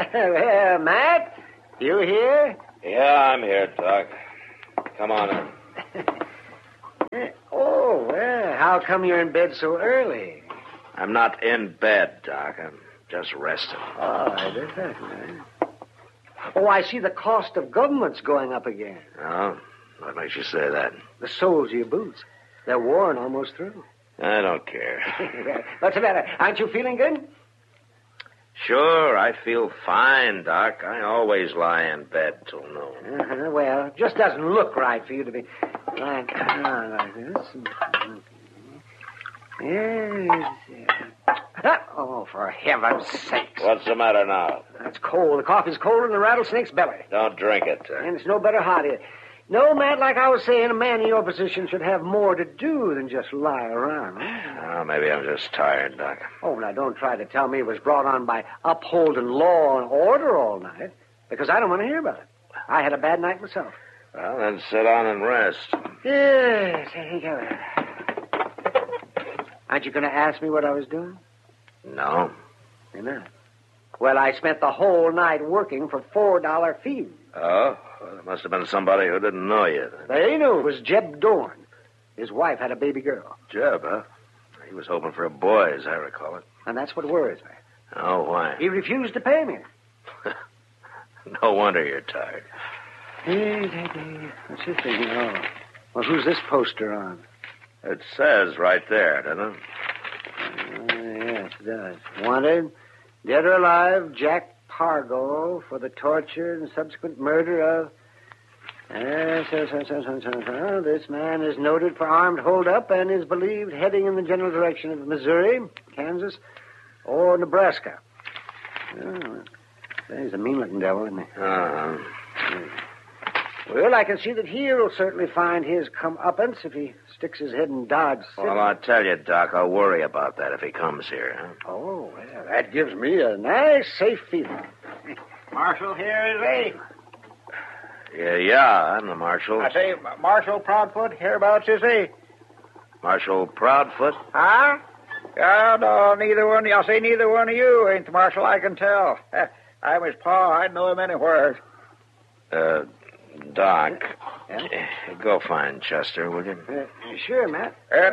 Well, Matt, you here? Yeah, I'm here, Doc. Come on in. Oh, well, how come you're in bed so early? I'm not in bed, Doc. I'm just resting. Oh, that's right. Oh, I see the cost of government's going up again. Oh? What makes you say that? The soles of your boots. They're worn almost through. I don't care. What's the matter? Aren't you feeling good? Sure, I feel fine, Doc. I always lie in bed till noon. Well, it just doesn't look right for you to be lying down like this. Yes. Oh, for heaven's sake. What's the matter now? It's cold. The coffee's colder than the rattlesnake's belly. Don't drink it. And it's no better hot here. No, Matt, like I was saying, a man in your position should have more to do than just lie around. Oh, maybe I'm just tired, Doc. Oh, now, don't try to tell me it was brought on by upholding law and order all night, because I don't want to hear about it. I had a bad night myself. Well, then sit down and rest. Yes, I think I will. Aren't you going to ask me what I was doing? No. You're not. Well, I spent the whole night working for $4 fees. Oh? Well, there must have been somebody who didn't know you. They knew it was Jeb Dorn. His wife had a baby girl. Jeb, huh? He was hoping for a boy, as I recall it. And that's what worries me. Oh, why? He refused to pay me. No wonder you're tired. What's this thing? Oh. Well, who's this poster on? It says right there, doesn't it? Yes, it does. Wanted, dead or alive, Jack Pargo for the torture and subsequent murder of... This man is noted for armed holdup and is believed heading in the general direction of Missouri, Kansas, or Nebraska. Oh, he's a mean-looking devil, isn't he? Well, I can see that he'll certainly find his comeuppance if he sticks his head in Dodge City. Well, I'll tell you, Doc, I'll worry about that if he comes here, huh? Oh, well, that gives me a nice, safe feeling. Marshal here, is he? Yeah, I'm the marshal. I say, Marshal Proudfoot, hereabouts is he? Marshal Proudfoot? Huh? No, neither one. I'll say neither one of you ain't the marshal, I can tell. I'm his pa. I'd know him anywhere. Doc, Yeah? go find Chester, will you? Sure, Matt.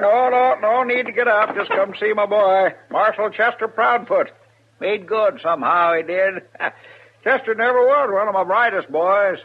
No need to get up. Just come see my boy, Marshal Chester Proudfoot. Made good somehow, he did. Chester never was one of my brightest boys.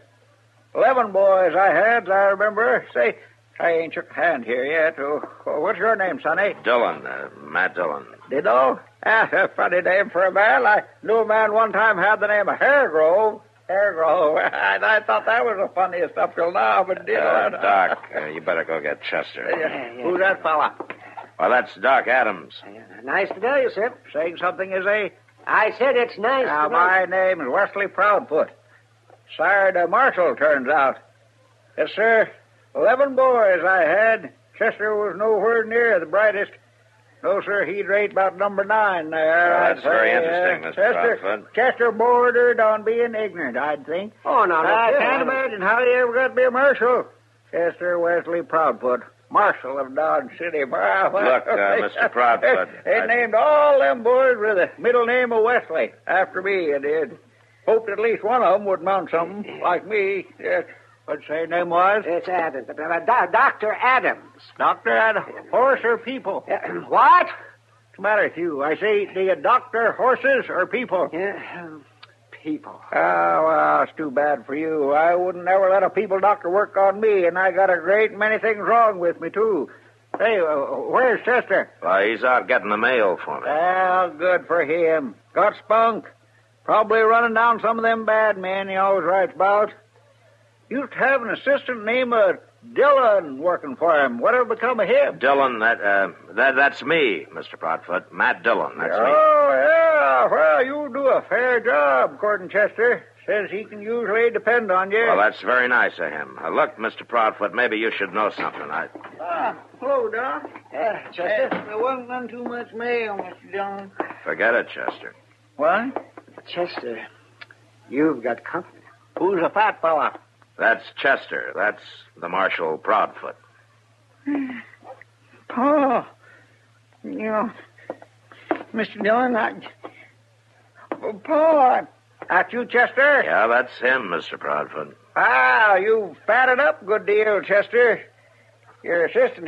11 boys I had, I remember. Say, I ain't shook a hand here yet. What's your name, sonny? Dillon, Matt Dillon. Ditto? A funny name for a man. I knew a man one time had the name of Hairgrove. Hairgrove. I thought that was the funniest up till now, but ditto. Doc, you better go get Chester. Who's that fella? Well, that's Doc Adams. Nice to know you, sir. Saying something, is he? I said it's nice to know My name is Wesley Proudfoot. Sired a marshal, turns out. Yes, sir. 11 boys I had. Chester was nowhere near the brightest. No, sir, he'd rate about number 9 there. Well, that's very interesting, Mr. Proudfoot. Chester bordered on being ignorant, I'd think. Oh, no, I can't imagine how he ever got to be a marshal. Chester Wesley Proudfoot, Marshal of Dodge City. Look, Mr. Proudfoot. They named all them boys with the middle name of Wesley after me, they did. Hoped at least one of them would mount something like me. What'd you say name was? It's Adams. Dr. Adams. Dr. Adams. Horse or people? What? What's the matter with you? I say, do you doctor horses or people? People. Oh, well, it's too bad for you. I wouldn't ever let a people doctor work on me, and I got a great many things wrong with me, too. Hey, where's Chester? Well, he's out getting the mail for me. Well, good for him. Got spunk. Probably running down some of them bad men he always writes about. Used to have an assistant named Dillon working for him. Whatever become of him? Dillon, that's me, Mr. Proudfoot. Matt Dillon, that's me. Oh, yeah. Well, you do a fair job, according to Chester. Says he can usually depend on you. Well, that's very nice of him. Look, Mr. Proudfoot, maybe you should know something. Hello, Doc. Chester? There wasn't none too much mail, Mr. Dillon. Forget it, Chester. What? Chester, you've got company. Who's a fat fella? That's Chester. That's the Marshal Proudfoot. Pa, Mr. Dillon, That you, Chester? Yeah, that's him, Mr. Proudfoot. Ah, you fatted up a good deal, Chester. Your assistant